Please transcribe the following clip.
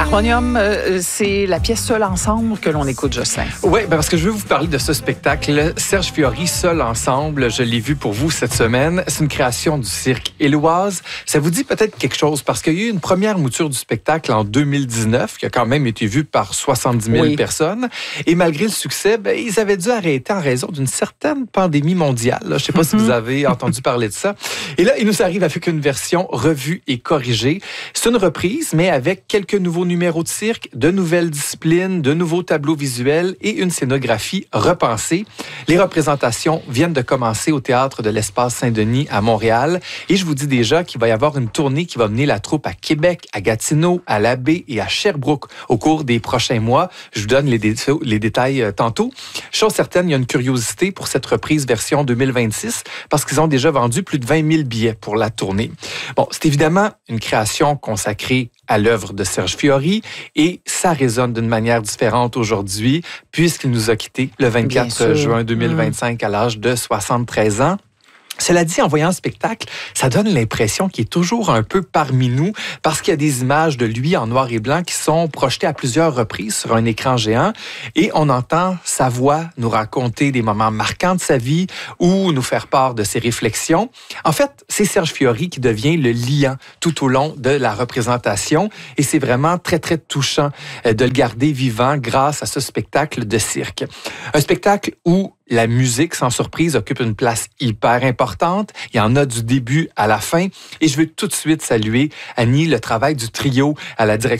Harmonium, c'est la pièce Seul ensemble que l'on écoute, Jocelyn. Oui, parce que je veux vous parler de ce spectacle. Serge Fiori, Seul ensemble, je l'ai vu pour vous cette semaine. C'est une création du cirque Éloise. Ça vous dit peut-être quelque chose parce qu'il y a eu une première mouture du spectacle en 2019 qui a quand même été vue par 70 000 personnes. Et malgré le succès, ils avaient dû arrêter en raison d'une certaine pandémie mondiale. Je ne sais pas si vous avez entendu parler de ça. Et là, il nous arrive avec une version revue et corrigée. C'est une reprise, mais avec quelques nouveaux numéros de cirque, de nouvelles disciplines, de nouveaux tableaux visuels et une scénographie repensée. Les représentations viennent de commencer au Théâtre de l'Espace Saint-Denis à Montréal. Et je vous dis déjà qu'il va y avoir une tournée qui va mener la troupe à Québec, à Gatineau, à La Baie et à Sherbrooke au cours des prochains mois. Je vous donne les détails tantôt. Chose certaine, il y a une curiosité pour cette reprise version 2026 parce qu'ils ont déjà vendu plus de 20 000 billets pour la tournée. Bon, c'est évidemment une création consacrée à l'œuvre de Serge Fiori et ça résonne d'une manière différente aujourd'hui puisqu'il nous a quittés le 24 juin 2025 à l'âge de 73 ans. Cela dit, en voyant le spectacle, ça donne l'impression qu'il est toujours un peu parmi nous parce qu'il y a des images de lui en noir et blanc qui sont projetées à plusieurs reprises sur un écran géant et on entend sa voix nous raconter des moments marquants de sa vie ou nous faire part de ses réflexions. En fait, c'est Serge Fiori qui devient le liant tout au long de la représentation et c'est vraiment très, très touchant de le garder vivant grâce à ce spectacle de cirque. Un spectacle où la musique, sans surprise, occupe une place hyper importante. Il y en a du début à la fin. Et je veux tout de suite saluer, Annie, le travail du trio à la direction